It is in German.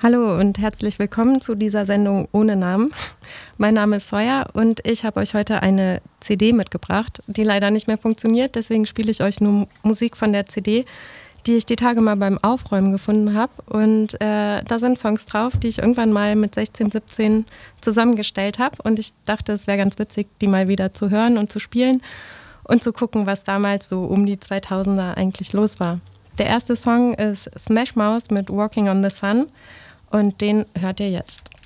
Hallo und herzlich willkommen zu dieser Sendung ohne Namen. Mein Name ist Sawyer und ich habe euch heute eine CD mitgebracht, die leider nicht mehr funktioniert. Deswegen spiele ich euch nur Musik von der CD, die ich die Tage mal beim Aufräumen gefunden habe. Und da sind Songs drauf, die ich irgendwann mal mit 16, 17 zusammengestellt habe. Und ich dachte, es wäre ganz witzig, die mal wieder zu hören und zu spielen und zu gucken, was damals so um die 2000er eigentlich los war. Der erste Song ist Smash Mouth mit Walking on the Sun und den hört ihr jetzt.